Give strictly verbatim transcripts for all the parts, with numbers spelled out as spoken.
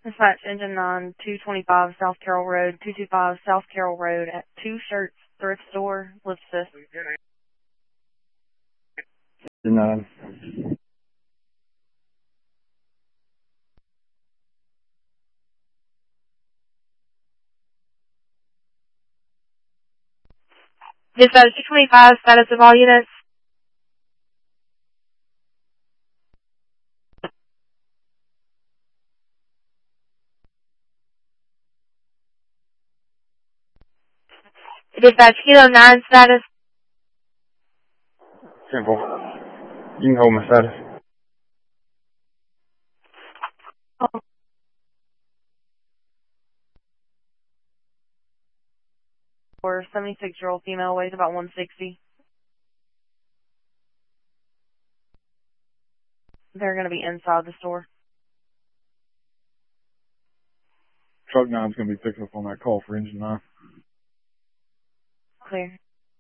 Dispatch engine nine, two twenty-five South Carroll Road, two twenty-five South Carroll Road at Two Shirts Thrift Store, lift assist. nine. Dispatch two twenty-five, status of all units. Dispatch Kilo nine, status. Simple. You can hold my status. Oh. Or seventy-six-year-old female, weighs about one sixty. They're going to be inside the store. Truck nine's going to be picked up on that call for engine nine. Clear.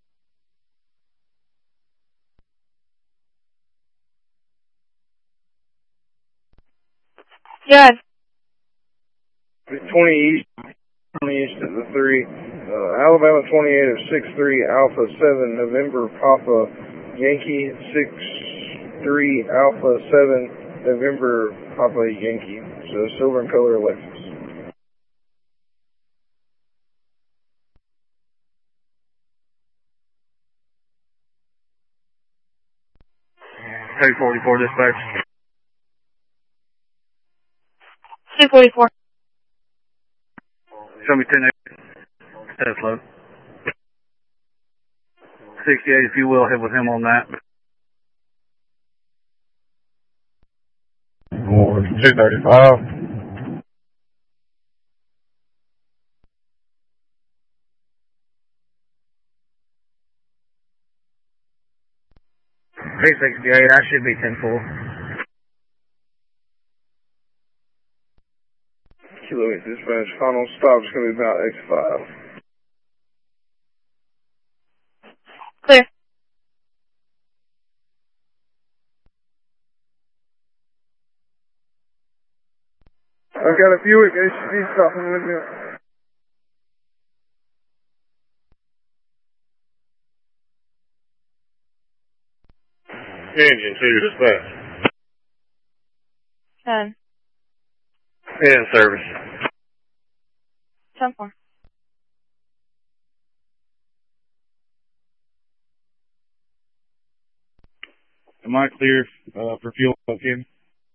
Good. twenty East, twenty East at the three. Uh, Alabama twenty-eight of six three Alpha seven November Papa Yankee six three Alpha seven November Papa Yankee. So silver and color Lexus. two forty-four dispatch. two forty-four. Show me ten eight. Status low. sixty-eight, if you will, head with him on that. two thirty-five. P sixty-eight, I should be ten four. Kilo eight dispatch, final stop is going to be about X five. Clear. I've got a Buick H C V stopping with me. Engine two dispatch. ten. In service. ten four. Am I clear uh, for fuel again?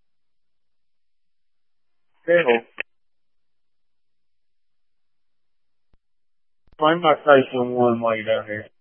Okay. Find my station one while you're down here.